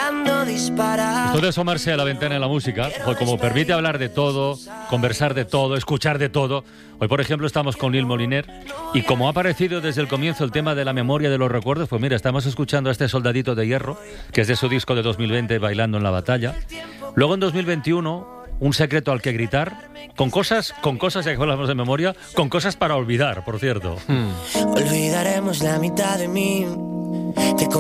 intentando disparar. Esto de asomarse a la ventana de la música, pues como permite hablar de todo, conversar de todo, escuchar de todo. Hoy, por ejemplo, estamos con Neil Moliner y como ha aparecido desde el comienzo el tema de la memoria de los recuerdos, pues mira, estamos escuchando a este Soldadito de Hierro, que es de su disco de 2020, Bailando en la Batalla. Luego en 2021, Un secreto al que gritar, con cosas, ya que hablamos de memoria, con cosas para olvidar, por cierto. Olvidaremos la mitad de mí.